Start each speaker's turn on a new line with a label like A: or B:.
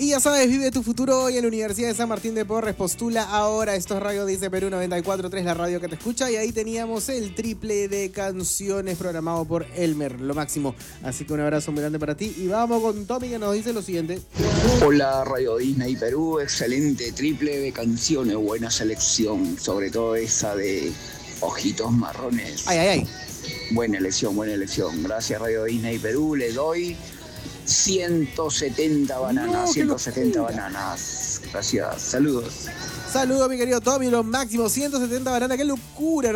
A: ya sabes, vive tu futuro hoy en la Universidad de San Martín de Porres. Postula ahora. Esto es Radio Dice Perú 94.3, la radio que te escucha. Y ahí teníamos el triple de canciones programado por Elmer, lo máximo. Así que un abrazo muy grande para ti. Y vamos con Tommy, que nos dice lo siguiente.
B: Hola, Radio Disney Perú. Excelente triple de canciones. Buena selección. Sobre todo esa de Ojitos Marrones.
A: Ay, ay, ay.
B: Buena elección, buena elección. Gracias, Radio Disney Perú. Le doy 170 bananas.
A: No,
B: 170 bananas. Gracias. Saludos.
A: Saludos, mi querido Tommy, lo máximo. 170 bananas. ¡Qué locura!